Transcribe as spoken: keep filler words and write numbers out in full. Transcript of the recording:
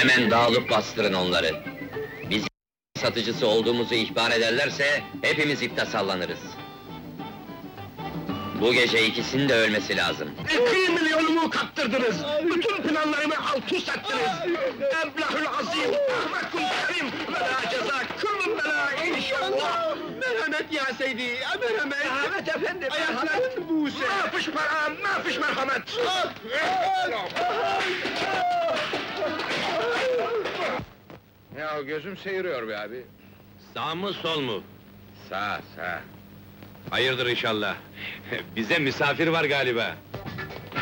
Hemen dağılıp bastırın onları. Biz satıcısı olduğumuzu ihbar ederlerse, hepimiz ipte sallanırız. Bu gece ikisinin de ölmesi lazım. İki milyonumu kaptırdınız! Bütün planlarımı alt üst ettiniz! Eblahül azim, ahmakul kerim, ve la ceza, küllün bela inşallah! Merhamet ya Seydi, merhamet! Merhamet efendim, merhamet! Ayakların buğse! Ma fiş para, ma fiş merhamet! Ya gözüm seyiriyor be abi. Sağ mı sol mu? Sağ, sağ. Hayırdır inşallah. Bize misafir var galiba.